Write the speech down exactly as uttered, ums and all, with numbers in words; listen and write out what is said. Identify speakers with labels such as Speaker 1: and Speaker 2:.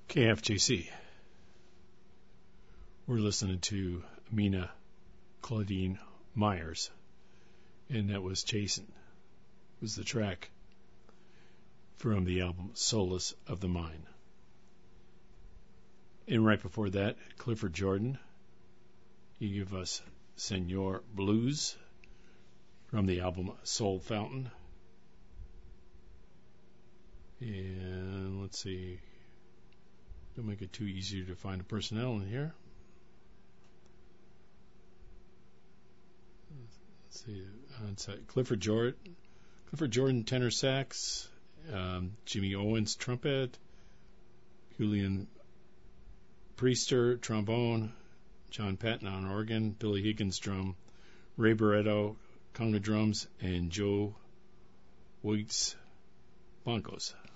Speaker 1: K F J C. We're listening to Mina Claudine Myers, and that was Chasin', was the track from the album Solace of the Mind. And right before that, Clifford Jordan, he gave us Senor Blues from the album Soul Fountain. And let's see, don't make it too easy to find a personnel in here. Let's see, it's uh, Clifford Jordan, Clifford Jordan tenor sax, um, Jimmy Owens trumpet, Julian Priester trombone, John Patton on organ, Billy Higgins drum, Ray Barretto conga drums, and Joe Wiggs bongos.